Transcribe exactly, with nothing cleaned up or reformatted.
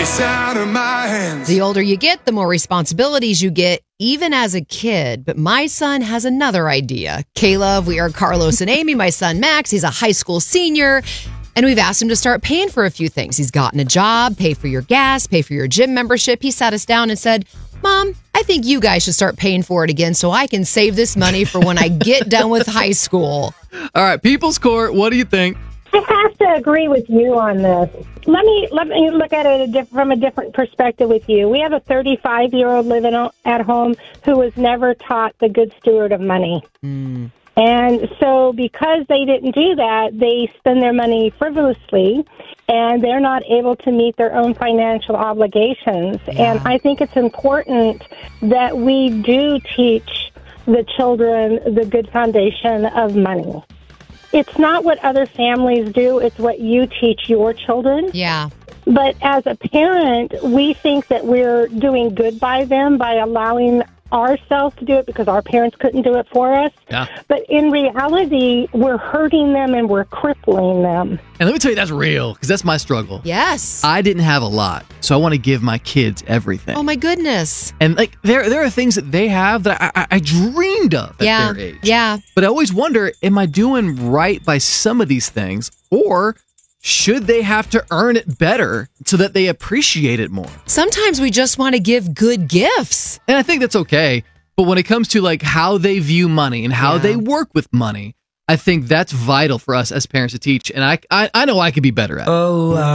It's out of my hands. The older you get, the more responsibilities you get, even as a kid. But my son has another idea. Caleb, we are Carlos and Amy. My son, Max, he's a high school senior. And we've asked him to start paying for a few things. He's gotten a job, pay for your gas, pay for your gym membership. He sat us down and said, Mom, I think you guys should start paying for it again so I can save this money for when I get done with high school. All right, People's Court, what do you think? I have to agree with you on this. Let me let me look at it a diff- from a different perspective with you. We have a thirty-five-year-old living o- at home who was never taught the good steward of money. Mm. And so because they didn't do that, they spend their money frivolously, and they're not able to meet their own financial obligations. Yeah. And I think it's important that we do teach the children the good foundation of money. It's not what other families do, it's what you teach your children. Yeah. But as a parent, we think that we're doing good by them by allowing ourselves to do it because our parents couldn't do it for us. Yeah. But in reality, we're hurting them and we're crippling them. And let me tell you, that's real, because that's my struggle. Yes. I didn't have a lot, so I want to give my kids everything. Oh, my goodness. And like there, there are things that they have that I, I, I dreamed of at Yeah. their age. Yeah. But I always wonder, am I doing right by some of these things, or should they have to earn it better so that they appreciate it more? Sometimes we just want to give good gifts. And I think that's okay. But when it comes to like how they view money and how Yeah. they work with money, I think that's vital for us as parents to teach. And I, I, I know I could be better at it. Oh,